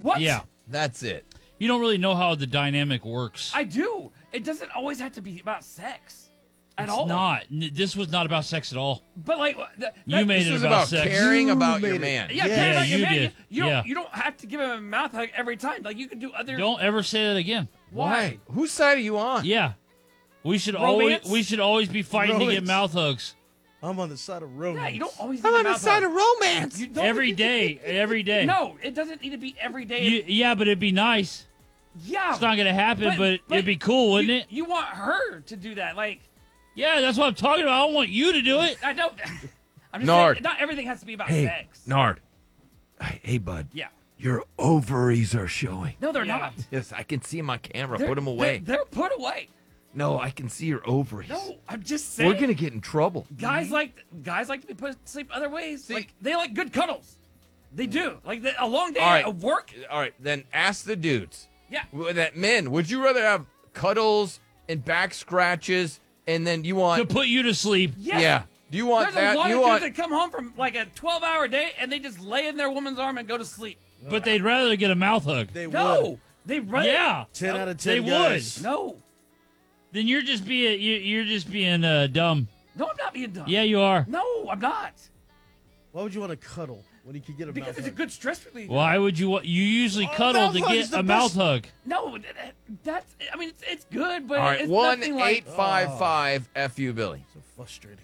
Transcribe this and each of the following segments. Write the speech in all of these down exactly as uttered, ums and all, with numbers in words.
What? Yeah. That's it. You don't really know how the dynamic works. I do. It doesn't always have to be about sex at it's all. not. N- This was not about sex at all. But like, th- You that- made This it is about, about sex. caring You about made your it. man. Yeah, Yeah, care about your you man. did. You, you don't. Yeah. You don't have to give him a mouth hug every time. Like you can do other. Don't ever say that again. Why? Whose side are you on? Yeah. We should always Romance? we should always be fighting to get Romance. mouth hugs. I'm on the side of romance. Yeah, you don't always. I'm need a on the mouth side hug. of romance. You don't Every need to day, be- every day. No, it doesn't need to be every day. You, yeah, but it'd be nice. yeah, It's not gonna happen, but, it'd be cool, wouldn't you, it? You want her to do that, like Yeah, that's what I'm talking about. I don't want you to do it. I don't. I'm just Nard. saying, not everything has to be about Hey, sex. Nard. Hey, hey, bud. Yeah. Your ovaries are showing. No, they're Yeah. not. Yes, I can see 'em on camera. They're- Put them away. They're, they're put away. No, I can see your ovaries. No, I'm just saying. We're gonna get in trouble. Guys like guys like to be put to sleep other ways. See- like they like good cuddles. They do. Like the, a long day All right. of work. All right, then ask the dudes. Yeah. W- That men, would you rather have cuddles and back scratches, and then you To want? put you to sleep. Yes. Yeah. Do you want There's that? a lot you of want? dudes that come home from like a twelve hour day and they just lay in their woman's arm and go to sleep. But they'd rather get a mouth hug. They would. No, they run. Yeah. ten No, out of ten they guys. No, Then you're just being you- you're just being uh, dumb. no, I'm not being dumb. Yeah, you are. No, I'm not. Why would you want to cuddle when you could get a Because mouth it's a hug? good stress reliever. Why would you? wa- You usually Oh, cuddle mouth to hug get is the a best. mouth hug. No, that- that- that's. I mean, it's, it's good, but All right, it's one nothing like. eight five five. F you, Billy. So frustrating.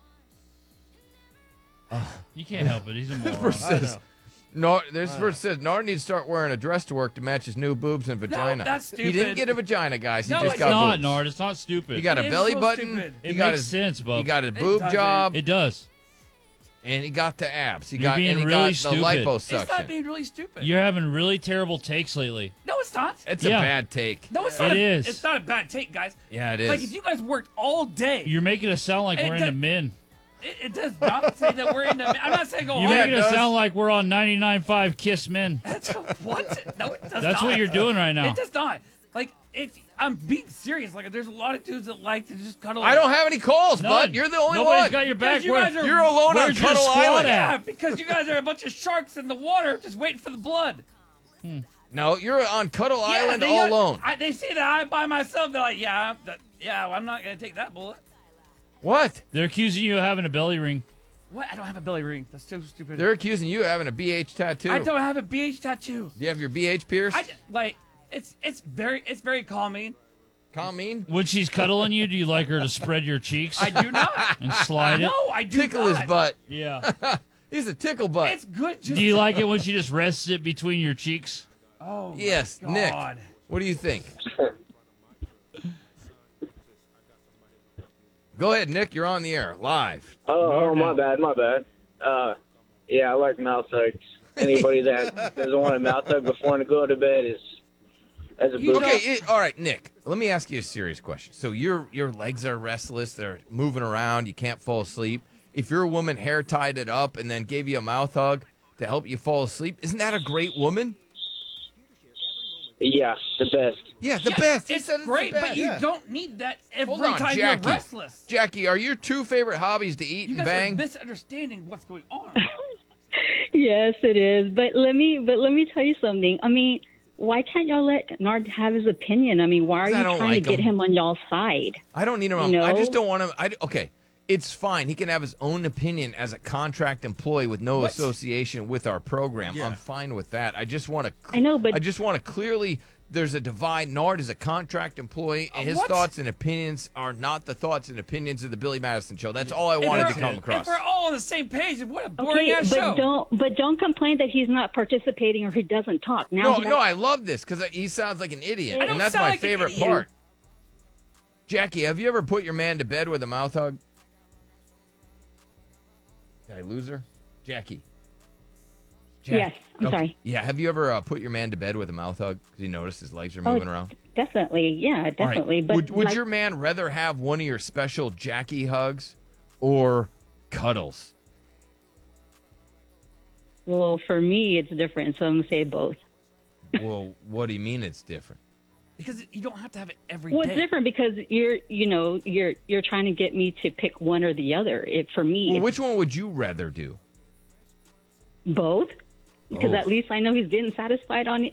You can't help it. He's a moron. I Says, know. Nard, this verse says Nard needs to start wearing a dress to work to match his new boobs and vagina. that's He didn't stupid. get a vagina, guys. He No, just it's got It's not, boobs. Nard. It's not stupid. He got It a is belly so button. stupid. He It got makes his sense, He Bub. got his It boob doesn't. job, It does. and he got the abs. He You're got being and he really got stupid. the It's not liposuction. being really stupid. You're having really terrible takes lately. No, it's not. It's Yeah. a bad take. No, it's It not. a, is. It's not a bad take, guys. Yeah, it is. Like if you guys worked all day, You're making it sound like It we're does- into men. it, it does not say that we're into. I'm not saying go You're hard. making it it does. sound like we're on ninety-nine point five Kiss Men. What? No, it does That's not. what you're doing right now. It does not. Like it's. I'm being serious. Like there's a lot of dudes that like to just cuddle. I don't have any calls, None. bud. You're the only Nobody's one. got your back. Because you Where- guys are- You're alone on Where's your Cuddle squad Island. at? Yeah, because you guys are a bunch of sharks in the water just waiting for the blood. No, you're on Cuddle Yeah, Island they, all alone. I, they see that I'm by myself. They're like, yeah, I'm, that, yeah, well, I'm not gonna take that bullet. What? They're accusing you of having a belly ring. What? I don't have a belly ring. That's so stupid. They're accusing you of having a B H tattoo. I don't have a B H tattoo. Do you have your B H pierced? I j- like it's it's very it's very calming. Colleen? When she's cuddling you, do you like her to spread your cheeks I do not. and slide it? No, I do Tickle not. his butt. Yeah. He's a tickle butt. It's good. Just, Do you like it when she just rests it between your cheeks? Oh my Yes, Nick. God. What do you think? Go ahead, Nick. You're on the air, live. Oh, oh, my bad, my bad. Uh, yeah, I like mouth hugs. Anybody that doesn't want a mouth hug before they go to bed is as a You boob. Okay, it, all right, Nick. Let me ask you a serious question. So your your legs are restless. They're moving around. You can't fall asleep. If your woman hair tied it up and then gave you a mouth hug to help you fall asleep, isn't that a great woman? Yeah, the best. Yeah, the Yeah, best. He It's said great, the but best. you Yeah. don't need that every Hold on, time Jackie. you're restless. Jackie, are your two favorite hobbies to eat You and guys are bang? misunderstanding what's going on. Yes, it is. But let me but let me tell you something. I mean, why can't y'all let Nard have his opinion? I mean, why are 'Cause I you don't trying like to get him. him on y'all's side? I don't need him. You on I know? just don't want him. I, okay, it's fine. He can have his own opinion as a contract employee with no What? association with our program. Yeah. I'm fine with that. I just want to. I know, but- I just want to clearly. There's a divide. Nard is a contract employee, and his what? thoughts and opinions are not the thoughts and opinions of the Billy Madison Show. That's all I If wanted we're- to come If across. we're all on the same page, what a boring Okay, ass but show. don't but don't complain that he's not participating or he doesn't talk. Now No, he no, I love this because he sounds like an idiot, I and don't that's sound my like an favorite idiot. part. Jackie, have you ever put your man to bed with a mouth hug? Did I lose her? Jackie. Jack- Yes, I'm sorry. Yeah, have you ever uh, put your man to bed with a mouth hug because you noticed his legs are Oh, moving around? Definitely, yeah, All right. definitely. But would would like, your man rather have one of your special Jackie hugs or cuddles? well, for me, it's different. So I'm gonna say both. Well, what do you mean it's different? Because you don't have to have it every day. Well, it's different because you're, you know, you're you're trying to get me to pick one or the other. It for me, Well, it's which one would you rather do? both. Because Both. at least I know he's getting satisfied on